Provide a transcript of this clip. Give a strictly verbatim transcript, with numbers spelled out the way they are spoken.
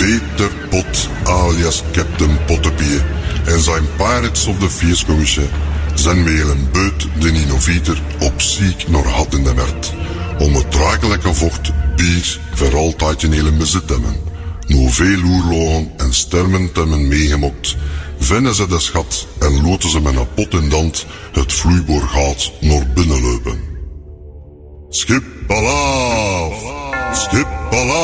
Peter Pot alias Captain Pottepie en zijn Pirates of the Feerskommisje zijn met een beut de innovator op ziek naar had in de werd. Om het drakelijke vocht bier voor altijd in hele bezit hebben. Nu veel oorlogen en stermen te hebben meegemokt, vinden ze de schat en loten ze met een pot in dand het vloeiboorgaat naar binnen lopen. Schip palaaf! Schip palaaf!